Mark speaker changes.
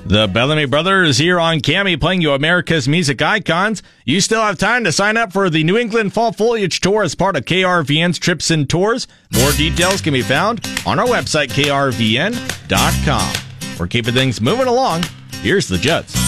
Speaker 1: The Bellamy Brothers here on Cami playing you America's Music Icons. You still have time to sign up for the New England Fall Foliage Tour as part of KRVN's Trips and Tours. More details can be found on our website, krvn.com. We're keeping things moving along. Here's the Judds.